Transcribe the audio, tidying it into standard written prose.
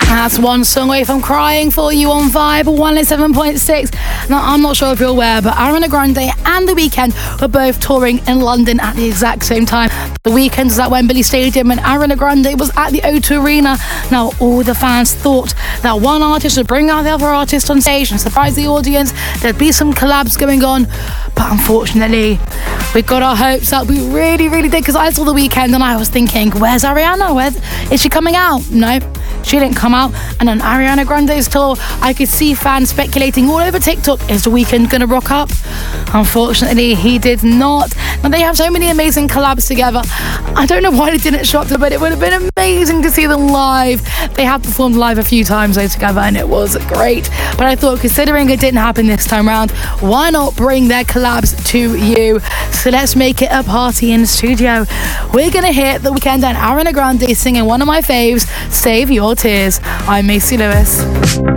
That's one song away from Crying For You on Vibe 107.6. Now, I'm not sure if you're aware, but Ariana Grande and The Weeknd were both touring in London at the exact same time. The Weeknd was at Wembley Stadium and Ariana Grande was at the O2 Arena. Now, all the fans thought that one artist would bring out the other artist on stage and surprise the audience. There'd be some collabs going on. But unfortunately, we got our hopes up. We really, really did, because I saw The Weeknd and I was thinking, where's Ariana? Where is she coming out? No, she didn't come out. And on Ariana Grande's tour, I could see fans speculating all over TikTok, is The Weeknd going to rock up? Unfortunately, he did not. Now, they have so many amazing collabs together. I don't know why they didn't shock them, but it would have been amazing to see them live. They have performed live a few times though together, and it was great. But I thought, considering it didn't happen this time round, why not bring their collabs to you? So let's make it a party in the studio. We're going to hear The Weeknd and Ariana Grande singing one of my faves, Save Your Tears. I'm Macy Lewis.